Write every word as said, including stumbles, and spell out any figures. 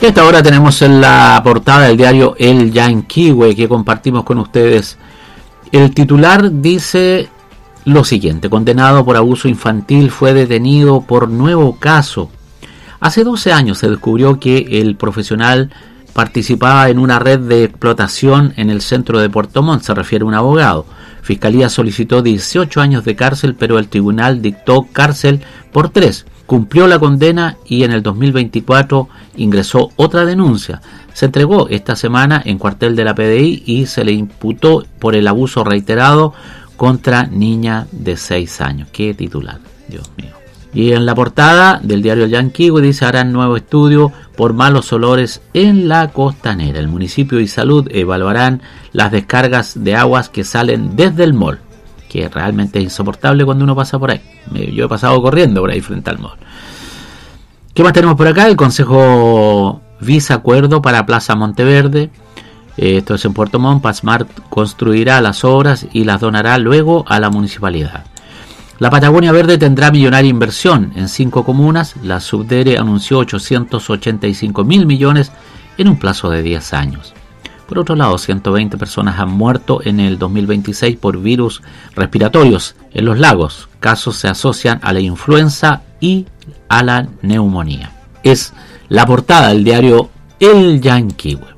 Y hasta ahora tenemos en la portada del diario El Yanquihue que compartimos con ustedes. El titular dice lo siguiente: condenado por abuso infantil fue detenido por nuevo caso. Hace doce años se descubrió que el profesional participaba en una red de explotación en el centro de Puerto Montt, se refiere un abogado. Fiscalía solicitó dieciocho años de cárcel, pero el tribunal dictó cárcel por tres. Cumplió la condena y en el dos mil veinticuatro ingresó otra denuncia. Se entregó esta semana en cuartel de la P D I y se le imputó por el abuso reiterado contra niña de seis años. Qué titular, Dios mío. Y en la portada del diario El Yanquihue dice: harán nuevo estudio por malos olores en la costanera. El municipio y salud evaluarán las descargas de aguas que salen desde el mall, que realmente es insoportable cuando uno pasa por ahí. Yo he pasado corriendo por ahí frente al mall. ¿Qué más tenemos por acá? El Consejo visa acuerdo para Plaza Monteverde. Esto es en Puerto Montt. Pasmart construirá las obras y las donará luego a la municipalidad. La Patagonia Verde tendrá millonaria inversión en cinco comunas. La Subdere anunció ochocientos ochenta y cinco mil millones en un plazo de diez años. Por otro lado, ciento veinte personas han muerto en el dos mil veintiséis por virus respiratorios en los lagos. Casos se asocian a la influenza y a la neumonía. Es la portada del diario El Yanquihue.